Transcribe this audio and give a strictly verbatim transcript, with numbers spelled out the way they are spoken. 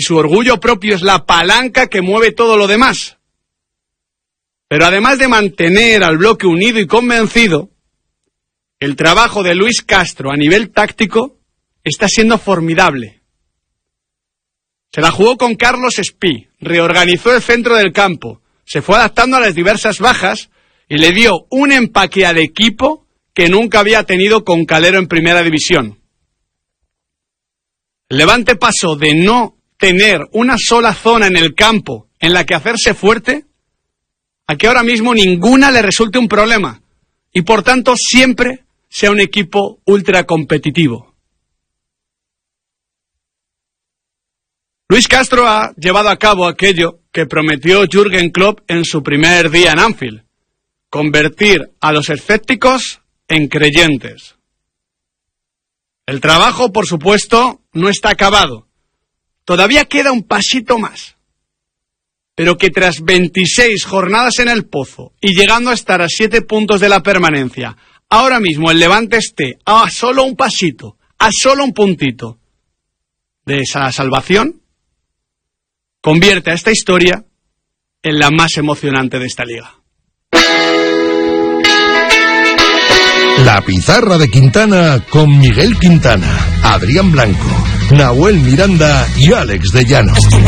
su orgullo propio es la palanca que mueve todo lo demás. Pero además de mantener al bloque unido y convencido, el trabajo de Luis Castro a nivel táctico está siendo formidable. Se la jugó con Carlos Espí, reorganizó el centro del campo, se fue adaptando a las diversas bajas y le dio un empaque al equipo que nunca había tenido con Calero en Primera División. El Levante pasó de no tener una sola zona en el campo en la que hacerse fuerte a que ahora mismo ninguna le resulte un problema y por tanto siempre sea un equipo ultra competitivo. Luis Castro ha llevado a cabo aquello que prometió Jürgen Klopp en su primer día en Anfield: convertir a los escépticos en creyentes. El trabajo, por supuesto, no está acabado. Todavía queda un pasito más. Pero que tras veintiséis jornadas en el pozo y llegando a estar a siete puntos de la permanencia, ahora mismo el Levante esté a solo un pasito, a solo un puntito de esa salvación, convierte a esta historia en la más emocionante de esta liga. La pizarra de Quintana con Miguel Quintana, Adrián Blanco, Nahuel Miranda y Alex de Llano.